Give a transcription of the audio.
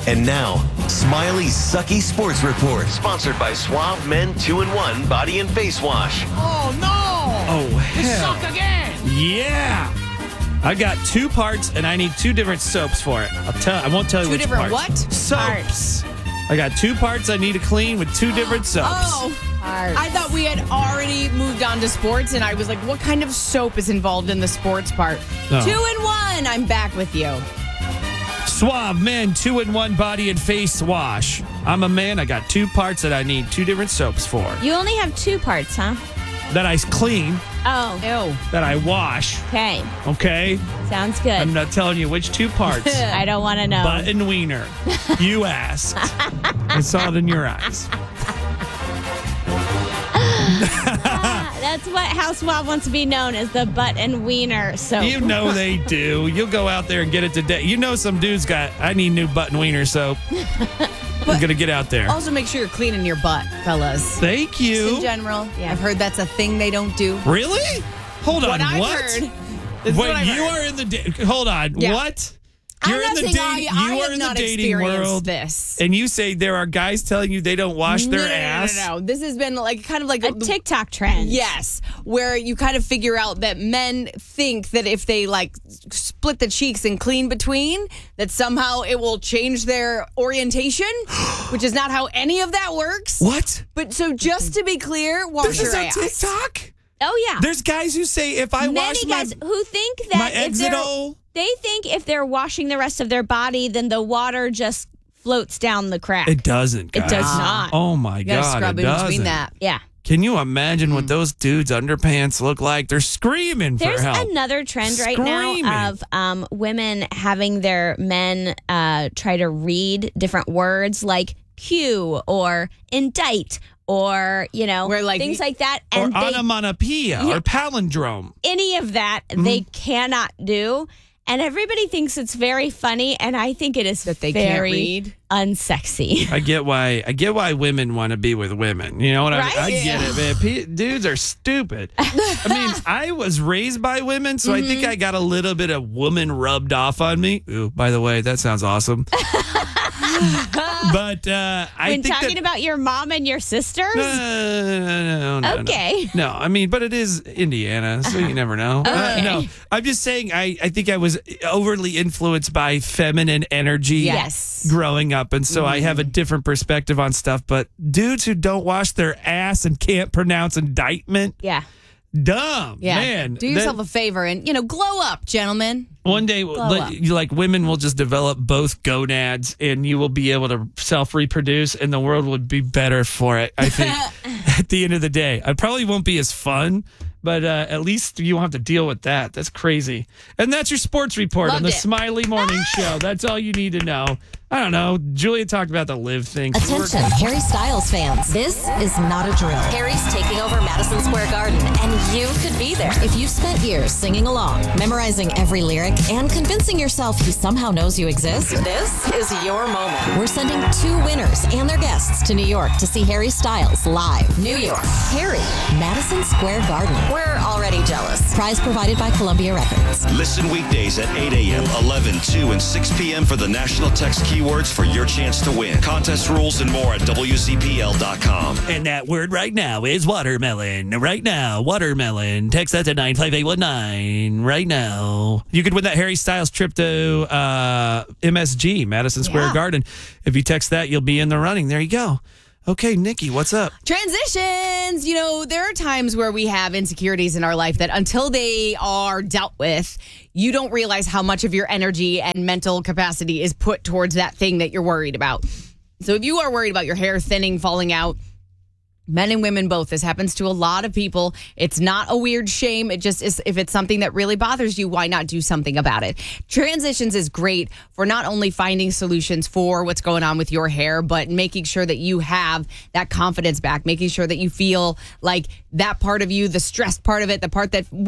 And now, Smiley's Sucky Sports Report, sponsored by Suave Men 2-in-1 Body and Face Wash. Oh, no! Oh, hell. Suck again! Yeah! I got 2 parts, and I need 2 different soaps for it. I won't tell you which different parts. what? Soaps. I got 2 parts I need to clean with 2 different soaps. Oh, I thought we had already moved on to sports, and I was like, what kind of soap is involved in the sports part? No. 2-in-1. I'm back with you. Suave Men 2-in-1 Body and Face Wash. I'm a man. I got 2 parts that I need 2 different soaps for. You only have 2 parts, huh? That I clean, Oh, Ew. that I wash. okay. Okay? Sounds good. I'm not telling you which 2 parts. I don't want to know. Butt and wiener. You asked. I saw it in your eyes. That's what House Suave wants to be known as, the butt and wiener soap. You know they do. You'll go out there and get it today. You know some dude's I need new butt and wiener soap. I'm going to get out there. Also, make sure you're cleaning your butt, fellas. Thank In you. general, Yeah. I've heard that's a thing they don't do. Really? Hold on. What I've What? heard. This is Wait, what I've you heard. are in the hold on. Yeah. What? I'm You're not in the saying dating. I You are have in the not dating experienced world, this. and you say there are guys telling you they don't wash their ass. No. This has been like kind of like a TikTok trend. Yes, where you kind of figure out that men think that if they like split the cheeks and clean between, that somehow it will change their orientation, which is not how any of that works. What? But so just to be clear, wash This your is on ass. TikTok. Oh, yeah. There's guys who say if I Many wash guys my who think that my if exit they're, hole. they think if they're washing the rest of their body, then the water just floats down the crack. It doesn't. Guys. It does not. Oh my You gotta god! scrub it in doesn't. between that. Yeah. Can you imagine what those dudes' underpants look like? They're screaming There's for help. another trend right Screaming. now of women having their men try to read different words like cue or indict or, Where, like, things like that. or And they, onomatopoeia or palindrome. any of that they cannot do. And everybody thinks it's very funny, and I think it is That they can't very read? unsexy. I get why women want to be with women. You know what I mean? Right? I get it, man. Dudes are stupid. I mean, I was raised by women, so I think I got a little bit of woman rubbed off on me. Ooh, by the way, that sounds awesome. But I When think talking that, about your mom and your sisters? No. Okay. No, I mean, but it is Indiana, so you never know. No, I'm just saying I think I was overly influenced by feminine energy Yes. growing up, and so I have a different perspective on stuff. But dudes who don't wash their ass and can't pronounce indictment, Yeah. dumb, Yeah. man. Do yourself a favor and, glow up, gentlemen. One day, up. like women will just develop both gonads, and you will be able to self-reproduce, and the world would be better for it. I think at the end of the day, it probably won't be as fun, but at least you won't have to deal with that. That's crazy. And that's your sports report on Loved the it. Smiley Morning Show. That's all you need to know. I don't know. Julia talked about the live thing. Attention, Harry Styles fans. This is not a drill. Harry's taking over Madison Square Garden, and you could be there. If you've spent years singing along, memorizing every lyric, and convincing yourself he somehow knows you exist, this is your moment. We're sending 2 winners and their guests to New York to see Harry Styles live. New York, Harry, Madison Square Garden. We're already jealous. Prize provided by Columbia Records. Listen weekdays at 8 a.m., 11, 2, and 6 p.m. for the national text keywords for your chance to win. Contest rules and more at WCPL.com. And that word right now is watermelon. Right now, watermelon. Text that to 95819 right now. You could win that Harry Styles trip to MSG, Madison Square Garden. If you text that, you'll be in the running. There you go. Okay, Nikki, what's up? Transitions. There are times where we have insecurities in our life that until they are dealt with, you don't realize how much of your energy and mental capacity is put towards that thing that you're worried about. So if you are worried about your hair thinning, falling out, men and women both, this happens to a lot of people. It's not a weird shame. It just is. If it's something that really bothers you, why not do something about it? Transitions is great for not only finding solutions for what's going on with your hair, but making sure that you have that confidence back, making sure that you feel like that part of you, the stressed part of it, the part that